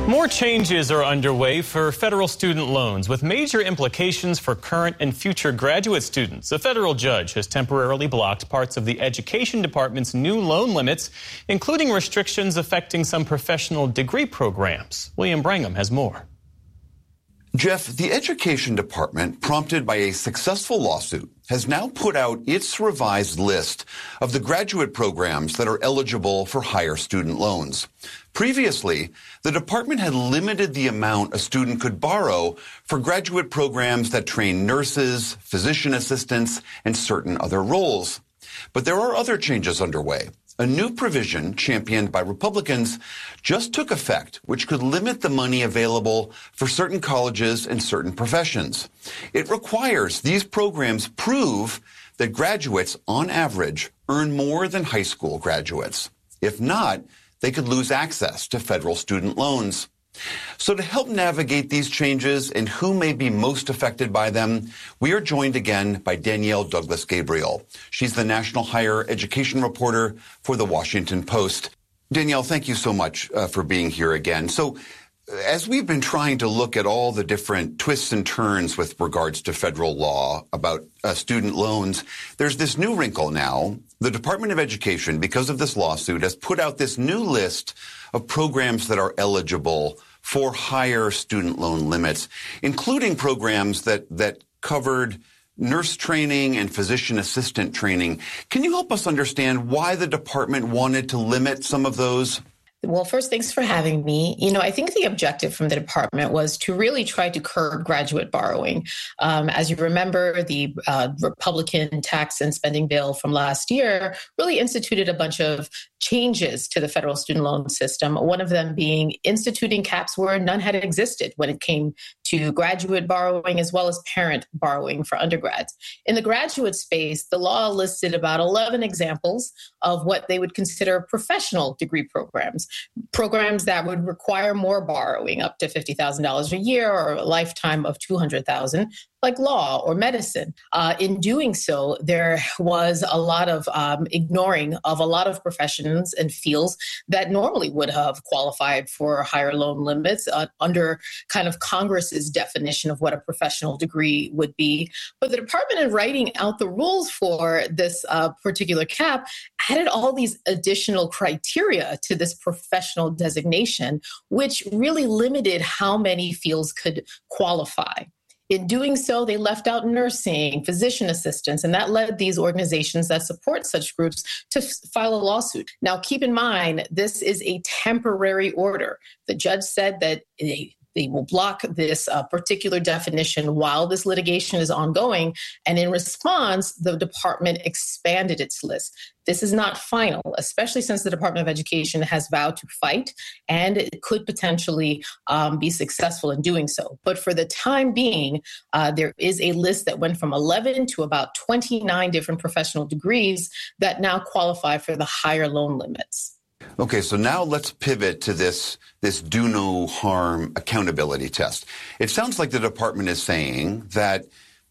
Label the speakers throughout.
Speaker 1: More changes are underway for federal student loans with major implications for current and future graduate students. A federal judge has temporarily blocked parts of the Education Department's new loan limits, including restrictions affecting some professional degree programs. William Brangham has more.
Speaker 2: Jeff, the Education Department, prompted by a successful lawsuit, has now put out its revised list of the graduate programs that are eligible for higher student loans. Previously, the department had limited the amount a student could borrow for graduate programs that train nurses, physician assistants, and certain other roles. But there are other changes underway. A new provision championed by Republicans just took effect, which could limit the money available for certain colleges and certain professions. It requires these programs prove that graduates, on average, earn more than high school graduates. If not, they could lose access to federal student loans. So to help navigate these changes and who may be most affected by them, we are joined again by Danielle Douglas-Gabriel. She's the national higher education reporter for The Washington Post. Danielle, thank you so much for being here again. So as we've been trying to look at all the different twists and turns with regards to federal law about student loans, there's this new wrinkle now. The Department of Education, because of this lawsuit, has put out this new list of programs that are eligible for higher student loan limits, including programs that covered nurse training and physician assistant training. Can you help us understand why the department wanted to limit some of those?
Speaker 3: Well, first, thanks for having me. I think the objective from the department was to really try to curb graduate borrowing. As you remember, the Republican tax and spending bill from last year really instituted a bunch of changes to the federal student loan system, one of them being instituting caps where none had existed when it came to graduate borrowing as well as parent borrowing for undergrads. In the graduate space, the law listed about 11 examples of what they would consider professional degree programs that would require more borrowing, up to $50,000 a year or a lifetime of $200,000, like law or medicine. In doing so, there was a lot of ignoring of a lot of professions and fields that normally would have qualified for higher loan limits under kind of Congress's definition of what a professional degree would be. But the department, in writing out the rules for this particular cap, added all these additional criteria to this professional designation, which really limited how many fields could qualify. In doing so, they left out nursing, physician assistants, and that led these organizations that support such groups to file a lawsuit. Now, keep in mind, this is a temporary order. The judge said that they will block this particular definition while this litigation is ongoing. And in response, the department expanded its list. This is not final, especially since the Department of Education has vowed to fight, and it could potentially be successful in doing so. But for the time being, there is a list that went from 11 to about 29 different professional degrees that now qualify for the higher loan limits.
Speaker 2: Okay, so now let's pivot to this do no harm accountability test. It sounds like the department is saying that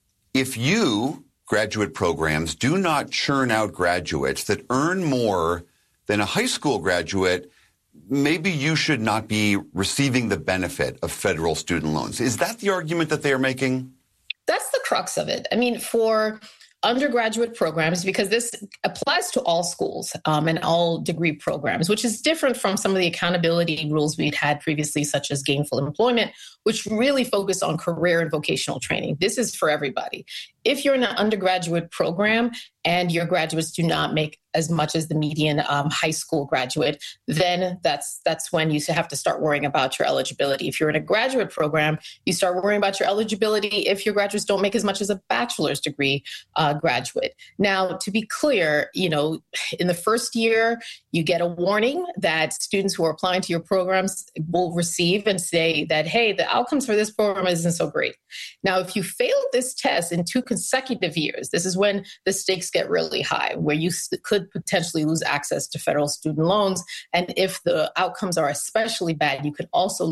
Speaker 2: if graduate programs do not churn out graduates that earn more than a high school graduate, maybe you should not be receiving the benefit of federal student loans. Is that the argument that they are making?
Speaker 3: That's the crux of it. I mean, for undergraduate programs, because this applies to all schools and all degree programs, which is different from some of the accountability rules we'd had previously, such as gainful employment, which really focus on career and vocational training. This is for everybody. If you're in an undergraduate program and your graduates do not make as much as the median high school graduate, then that's when you have to start worrying about your eligibility. If you're in a graduate program, you start worrying about your eligibility if your graduates don't make as much as a bachelor's degree graduate. Now, to be clear, in the first year, you get a warning that students who are applying to your programs will receive and say that, hey, the outcomes for this program isn't so great. Now, if you fail this test in 2 consecutive years, this is when the stakes get really high, where you could potentially lose access to federal student loans. And if the outcomes are especially bad, you could also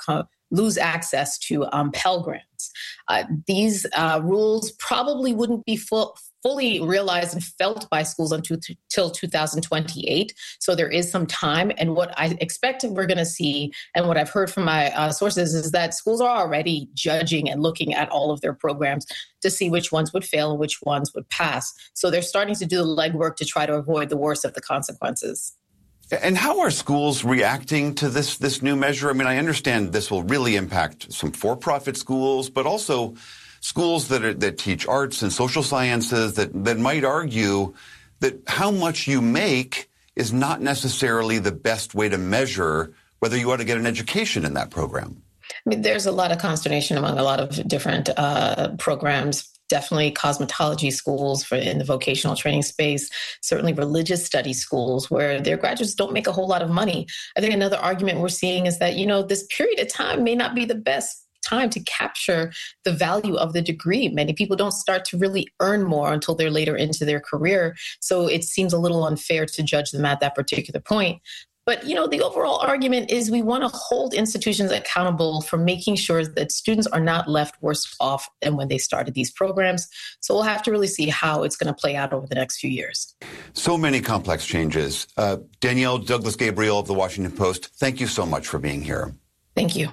Speaker 3: lose access to Pell Grants. These rules probably wouldn't be fully realized and felt by schools until 2028. So there is some time. And what I expect we're going to see, and what I've heard from my sources, is that schools are already judging and looking at all of their programs to see which ones would fail and which ones would pass. So they're starting to do the legwork to try to avoid the worst of the consequences.
Speaker 2: And how are schools reacting to this new measure? I mean, I understand this will really impact some for-profit schools, but also schools that teach arts and social sciences that might argue that how much you make is not necessarily the best way to measure whether you ought to get an education in that program.
Speaker 3: I mean, there's a lot of consternation among a lot of different programs. Definitely cosmetology schools in the vocational training space, certainly religious studies schools where their graduates don't make a whole lot of money. I think another argument we're seeing is that, this period of time may not be the best time to capture the value of the degree. Many people don't start to really earn more until they're later into their career. So it seems a little unfair to judge them at that particular point. But, the overall argument is we want to hold institutions accountable for making sure that students are not left worse off than when they started these programs. So we'll have to really see how it's going to play out over the next few years.
Speaker 2: So many complex changes. Danielle Douglas-Gabriel of The Washington Post, thank you so much for being here.
Speaker 3: Thank you.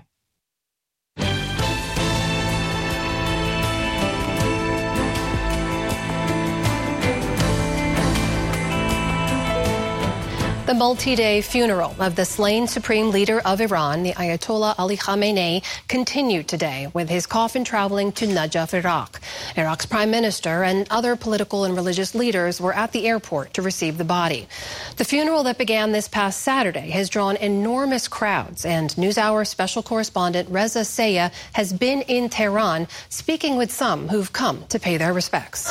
Speaker 4: The multi-day funeral of the slain supreme leader of Iran, the Ayatollah Ali Khamenei, continued today with his coffin traveling to Najaf, Iraq. Iraq's prime minister and other political and religious leaders were at the airport to receive the body. The funeral that began this past Saturday has drawn enormous crowds, and NewsHour special correspondent Reza Sayah has been in Tehran speaking with some who've come to pay their respects.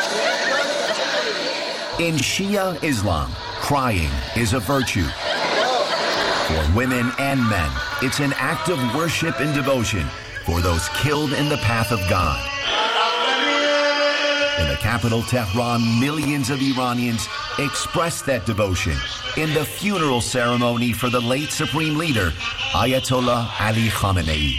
Speaker 5: In Shia Islam, crying is a virtue. For women and men, it's an act of worship and devotion for those killed in the path of God. In the capital, Tehran, millions of Iranians expressed that devotion in the funeral ceremony for the late supreme leader, Ayatollah Ali Khamenei.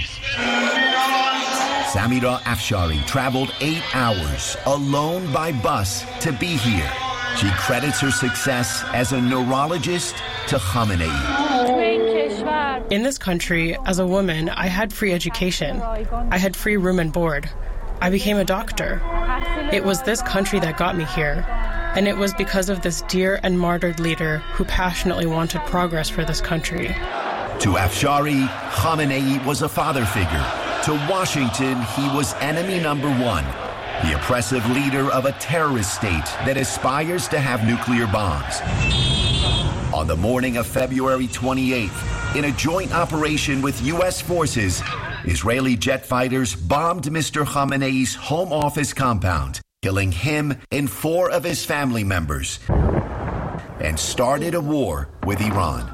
Speaker 5: Samira Afshari traveled 8 hours alone by bus to be here. She credits her success as a neurologist to Khamenei.
Speaker 6: In this country, as a woman, I had free education. I had free room and board. I became a doctor. It was this country that got me here. And it was because of this dear and martyred leader who passionately wanted progress for this country.
Speaker 5: To Afshari, Khamenei was a father figure. To Washington, he was enemy number one. The oppressive leader of a terrorist state that aspires to have nuclear bombs. On the morning of February 28th, in a joint operation with U.S. forces, Israeli jet fighters bombed Mr. Khamenei's home office compound, killing him and 4 of his family members, and started a war with Iran.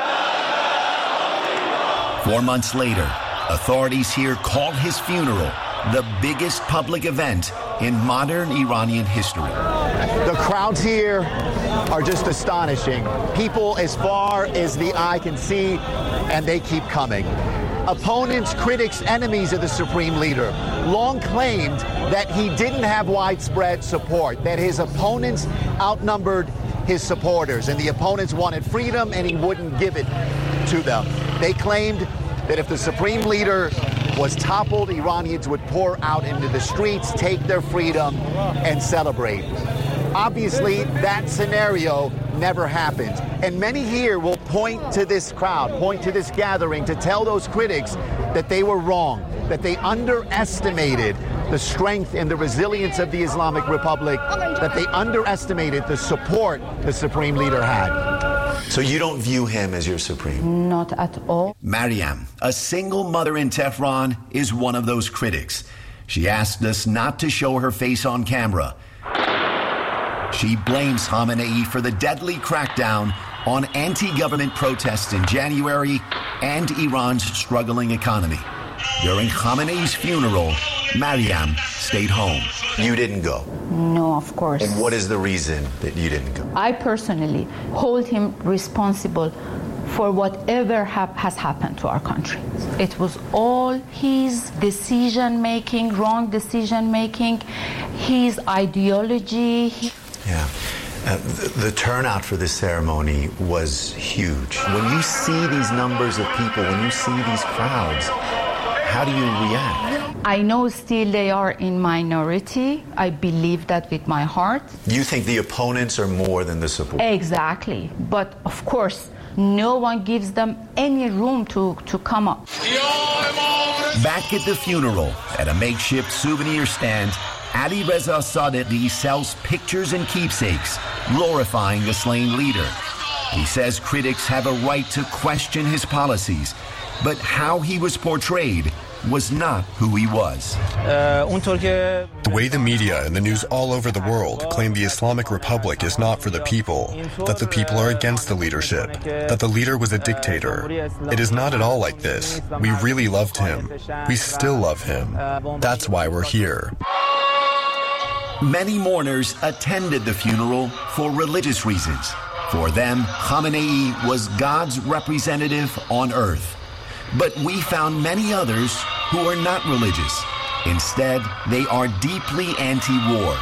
Speaker 5: 4 months later, authorities here called his funeral the biggest public event in modern Iranian history.
Speaker 7: The crowds here are just astonishing. People as far as the eye can see, and they keep coming. Opponents, critics, enemies of the supreme leader long claimed that he didn't have widespread support, that his opponents outnumbered his supporters, and the opponents wanted freedom and he wouldn't give it to them. They claimed that if the supreme leader was toppled, Iranians would pour out into the streets, take their freedom, and celebrate. Obviously, that scenario never happened. And many here will point to this crowd, point to this gathering to tell those critics that they were wrong, that they underestimated the strength and the resilience of the Islamic Republic, that they underestimated the support the supreme leader had.
Speaker 8: So you don't view him as your supreme?
Speaker 9: Not at all.
Speaker 5: Mariam, a single mother in Tehran, is one of those critics. She asked us not to show her face on camera. She blames Khamenei for the deadly crackdown on anti-government protests in January and Iran's struggling economy. During Khamenei's funeral, Mariam stayed home.
Speaker 8: You didn't go?
Speaker 9: No, of course.
Speaker 8: And what is the reason that you didn't go?
Speaker 9: I personally hold him responsible for whatever has happened to our country. It was all his decision-making, wrong decision-making, his ideology.
Speaker 8: Yeah. The turnout for this ceremony was huge. When you see these numbers of people, when you see these crowds, how do you react?
Speaker 9: I know still they are in minority. I believe that with my heart.
Speaker 8: You think the opponents are more than the support?
Speaker 9: Exactly. But of course, no one gives them any room to come up.
Speaker 5: Back at the funeral, at a makeshift souvenir stand, Ali Reza Sadiqi sells pictures and keepsakes, glorifying the slain leader. He says critics have a right to question his policies, but how he was portrayed was not who he was.
Speaker 10: The way the media and the news all over the world claim the Islamic Republic is not for the people, that the people are against the leadership, that the leader was a dictator. It is not at all like this. We really loved him. We still love him. That's why we're here.
Speaker 5: Many mourners attended the funeral for religious reasons. For them, Khamenei was God's representative on earth. But we found many others who are not religious. Instead, they are deeply anti-war.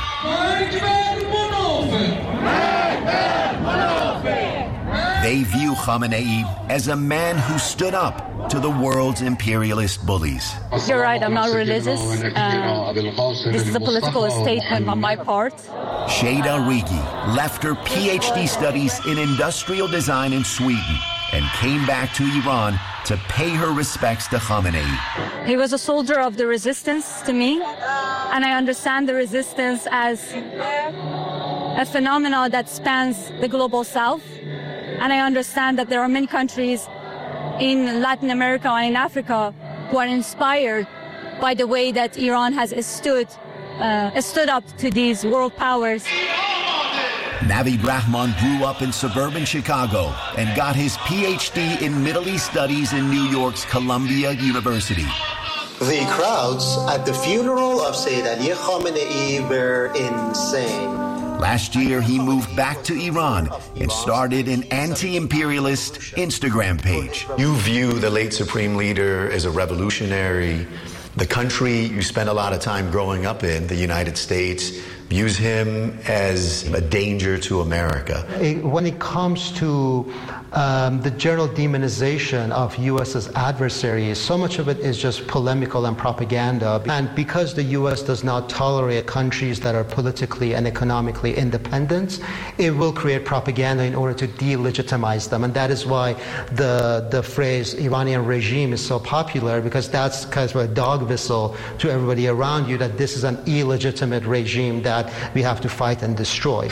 Speaker 5: They view Khamenei as a man who stood up to the world's imperialist bullies.
Speaker 11: You're right, I'm not religious. This is a political statement on my part.
Speaker 5: Shada Rigi left her PhD studies in industrial design in Sweden and came back to Iran to pay her respects to Khamenei.
Speaker 11: He was a soldier of the resistance to me, and I understand the resistance as a phenomenon that spans the global south. And I understand that there are many countries in Latin America and in Africa who are inspired by the way that Iran has stood up to these world powers.
Speaker 5: Navid Rahman grew up in suburban Chicago and got his PhD in Middle East Studies in New York's Columbia University.
Speaker 12: The crowds at the funeral of Sayyid Ali Khamenei were insane.
Speaker 5: Last year, he moved back to Iran and started an anti-imperialist Instagram page.
Speaker 8: You view the late Supreme Leader as a revolutionary. The country you spent a lot of time growing up in, the United States, views him as a danger to America.
Speaker 13: When it comes to the general demonization of U.S.'s adversaries, so much of it is just polemical and propaganda. And because the U.S. does not tolerate countries that are politically and economically independent, it will create propaganda in order to delegitimize them. And that is why the phrase Iranian regime is so popular, because that's kind of a dog whistle to everybody around you that this is an illegitimate regime that we have to fight and destroy.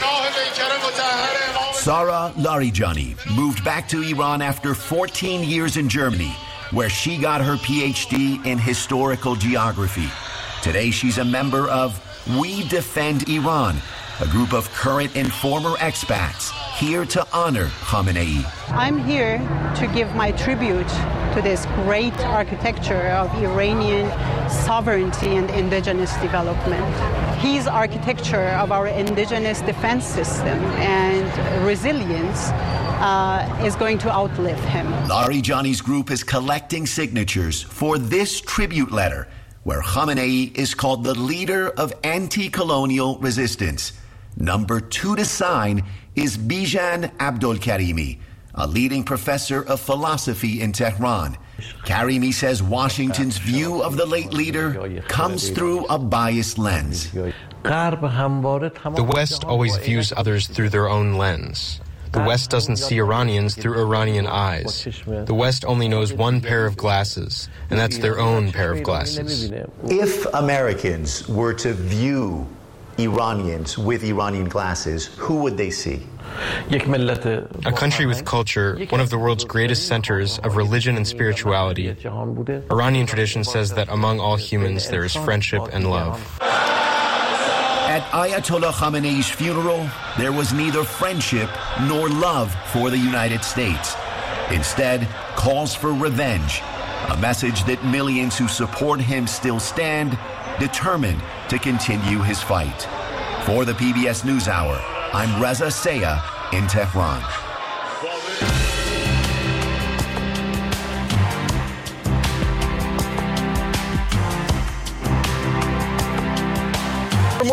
Speaker 5: Sara Larijani moved back to Iran after 14 years in Germany, where she got her PhD in historical geography. Today, she's a member of We Defend Iran, a group of current and former expats here to honor Khamenei.
Speaker 14: I'm here to give my tribute to this great architecture of Iranian sovereignty and indigenous development. His architecture of our indigenous defense system and resilience is going to outlive him.
Speaker 5: Larijani's group is collecting signatures for this tribute letter, where Khamenei is called the leader of anti-colonial resistance. Number 2 to sign is Bijan Abdolkarimi, a leading professor of philosophy in Tehran. Karimi says Washington's view of the late leader comes through a biased lens.
Speaker 15: The West always views others through their own lens. The West doesn't see Iranians through Iranian eyes. The West only knows one pair of glasses, and that's their own pair of glasses.
Speaker 8: If Americans were to view Iranians with Iranian glasses, who would they see?
Speaker 15: A country with culture, one of the world's greatest centers of religion and spirituality. Iranian tradition says that among all humans there is friendship and love.
Speaker 5: At Ayatollah Khamenei's funeral, there was neither friendship nor love for the United States. Instead, calls for revenge, a message that millions who support him still stand determined to continue his fight. For the PBS NewsHour, I'm Reza Sayah in Tehran.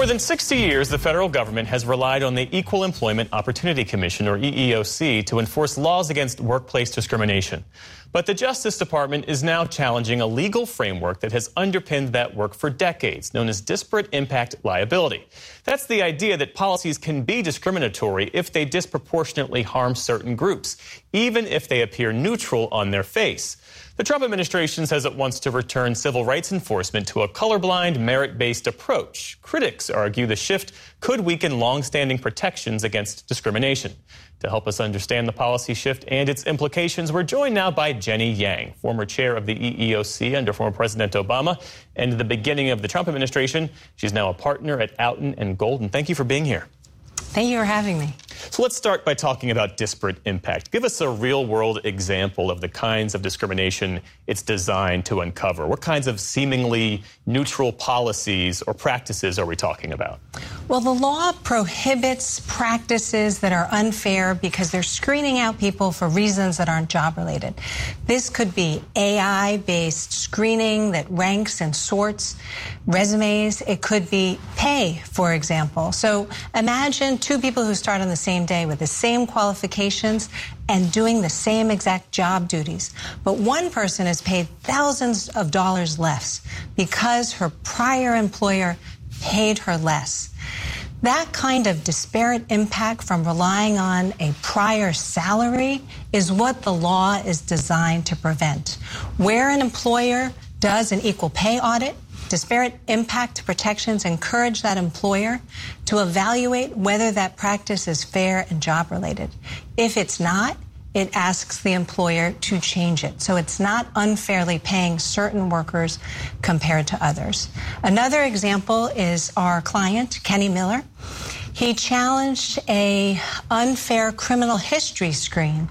Speaker 1: more than 60 years, the federal government has relied on the Equal Employment Opportunity Commission, or EEOC, to enforce laws against workplace discrimination. But the Justice Department is now challenging a legal framework that has underpinned that work for decades, known as disparate impact liability. That's the idea that policies can be discriminatory if they disproportionately harm certain groups, even if they appear neutral on their face. The Trump administration says it wants to return civil rights enforcement to a colorblind, merit-based approach. Critics argue the shift could weaken long-standing protections against discrimination. To help us understand the policy shift and its implications, we're joined now by Jenny Yang, former chair of the EEOC under former President Obama, and at the beginning of the Trump administration. She's now a partner at Outten & Golden. Thank you for being here.
Speaker 16: Thank you for having me.
Speaker 1: So let's start by talking about disparate impact. Give us a real-world example of the kinds of discrimination it's designed to uncover. What kinds of seemingly neutral policies or practices are we talking about?
Speaker 16: Well, the law prohibits practices that are unfair because they're screening out people for reasons that aren't job-related. This could be AI-based screening that ranks and sorts resumes. It could be pay, for example. So imagine two people who start on the same day with the same qualifications and doing the same exact job duties. But one person is paid thousands of dollars less because her prior employer paid her less. That kind of disparate impact from relying on a prior salary is what the law is designed to prevent. Where an employer does an equal pay audit, disparate impact protections encourage that employer to evaluate whether that practice is fair and job-related. If it's not, it asks the employer to change it. So it's not unfairly paying certain workers compared to others. Another example is our client, Kenny Miller. He challenged an unfair criminal history screen.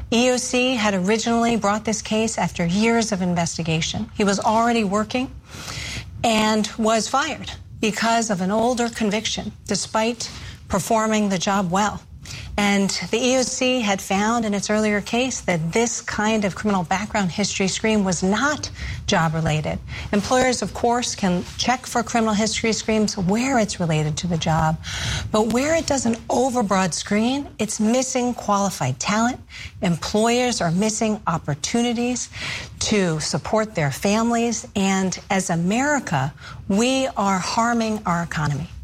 Speaker 16: EEOC had originally brought this case after years of investigation. He was already working and was fired because of an older conviction, despite performing the job well. And the EEOC had found in its earlier case that this kind of criminal background history screen was not job-related. Employers, of course, can check for criminal history screens where it's related to the job. But where it does an overbroad screen, it's missing qualified talent. Employers are missing opportunities to support their families. And as America, we are harming our economy.